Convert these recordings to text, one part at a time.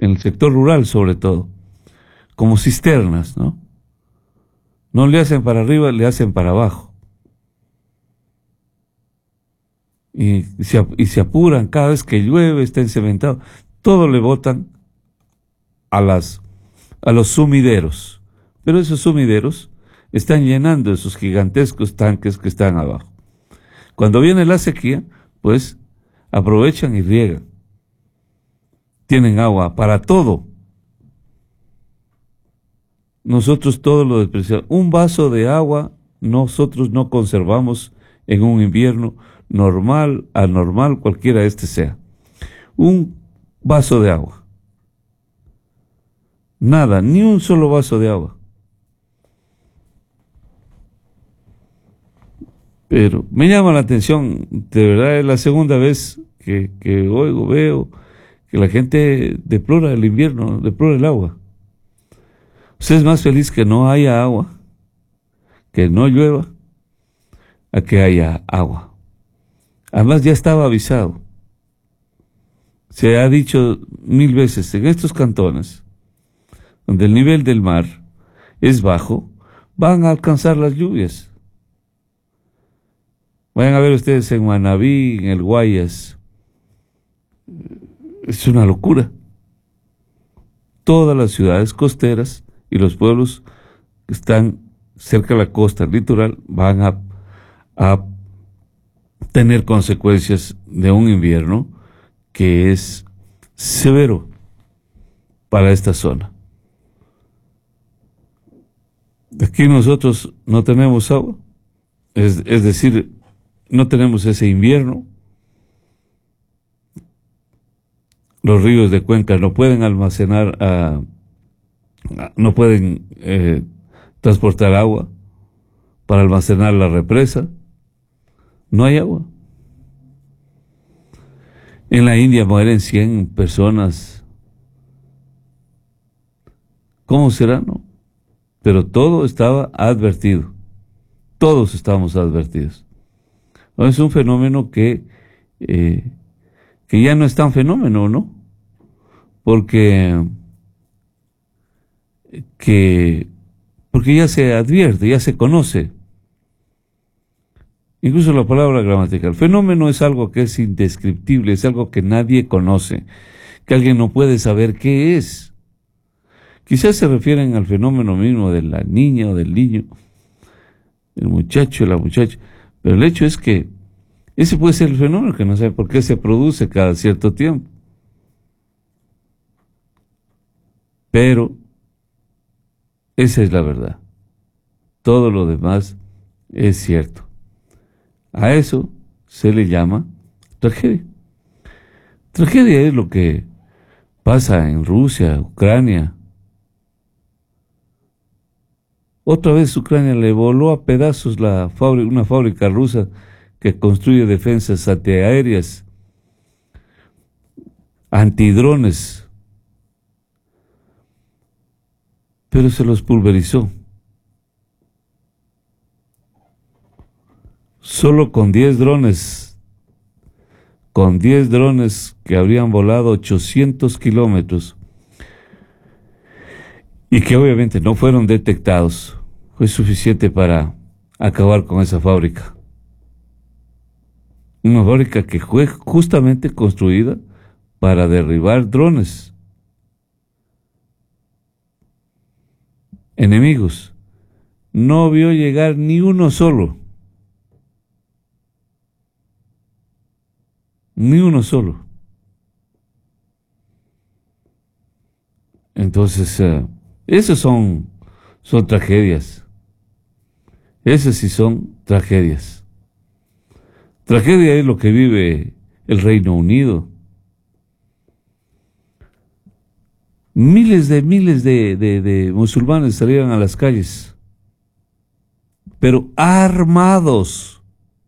en el sector rural sobre todo, como cisternas, ¿no? No le hacen para arriba, le hacen para abajo. Y se apuran cada vez que llueve, está encementado. Todo le botan a los sumideros. Pero esos sumideros están llenando esos gigantescos tanques que están abajo. Cuando viene la sequía, pues aprovechan y riegan. Tienen agua para todo. Nosotros todo lo despreciamos. Un vaso de agua nosotros no conservamos en un invierno normal, anormal, cualquiera este sea. Un vaso de agua. Nada, ni un solo vaso de agua. Pero me llama la atención, de verdad es la segunda vez que oigo, veo que la gente deplora el invierno, deplora el agua. Usted es más feliz que no haya agua, que no llueva, a que haya agua. Además ya estaba avisado. Se ha dicho 1000 veces, en estos cantones, donde el nivel del mar es bajo, van a alcanzar las lluvias. Vayan a ver ustedes en Manabí, en el Guayas. Es una locura. Todas las ciudades costeras y los pueblos que están cerca de la costa litoral van a tener consecuencias de un invierno que es severo para esta zona. Aquí nosotros no tenemos agua, es decir, no tenemos ese invierno. Los ríos de Cuenca no pueden almacenar, no pueden transportar agua para almacenar la represa. No hay agua. En la India mueren 100 personas. ¿Cómo será, no? Pero todo estaba advertido. Todos estábamos advertidos. Es un fenómeno que ya no es tan fenómeno, ¿no? Porque ya se advierte, ya se conoce. Incluso la palabra gramatical. Fenómeno es algo que es indescriptible, es algo que nadie conoce, que alguien no puede saber qué es. Quizás se refieren al fenómeno mismo de la niña o del niño, el muchacho, la muchacha, pero el hecho es que ese puede ser el fenómeno, que no sabe por qué se produce cada cierto tiempo. Pero esa es la verdad. Todo lo demás es cierto. A eso se le llama tragedia. Tragedia es lo que pasa en Rusia, Ucrania. Otra vez Ucrania le voló a pedazos una fábrica rusa que construye defensas antiaéreas, antidrones, pero se los pulverizó. Solo con 10 drones que habrían volado 800 kilómetros y que obviamente no fueron detectados, fue suficiente para acabar con esa fábrica. Una fábrica que fue justamente construida para derribar drones enemigos. No vio llegar ni uno solo. Ni uno solo. Entonces, esos son tragedias. Esas sí son tragedias. Tragedia es lo que vive el Reino Unido. Miles de musulmanes salieron a las calles, pero armados.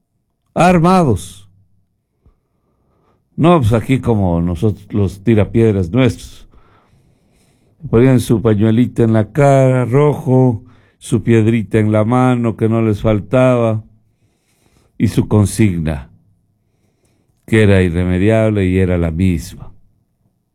No, pues aquí como nosotros, los tirapiedras nuestros. Ponían su pañuelita en la cara, rojo, su piedrita en la mano que no les faltaba, y su consigna, que era irremediable y era la misma.